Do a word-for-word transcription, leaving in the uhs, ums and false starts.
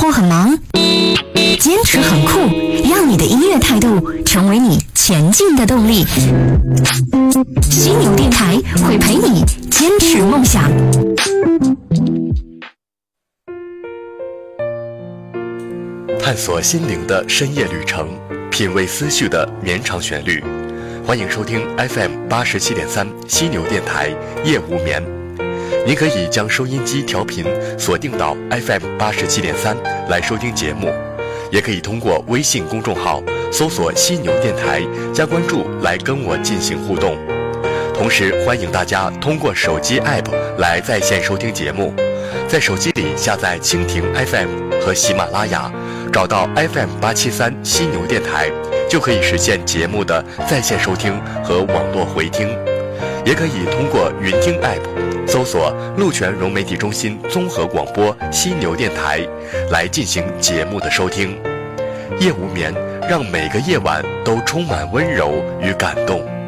务很忙，坚持很酷，让你的音乐态度成为你前进的动力。犀牛电台会陪你坚持梦想。 探索心灵的深夜旅程，品味思绪的绵长旋律。欢迎收听 F M 八十七点三犀牛电台夜无眠。您可以将收音机调频锁定到 F M 八十七点三来收听节目，也可以通过微信公众号搜索犀牛电台加关注来跟我进行互动。同时欢迎大家通过手机 App 来在线收听节目，在手机里下载蜻蜓 F M 和喜马拉雅，找到 F M 八七三犀牛电台，就可以实现节目的在线收听和网络回听。也可以通过云听 App 搜索鹿泉融媒体中心综合广播犀牛电台来进行节目的收听。夜无眠，让每个夜晚都充满温柔与感动。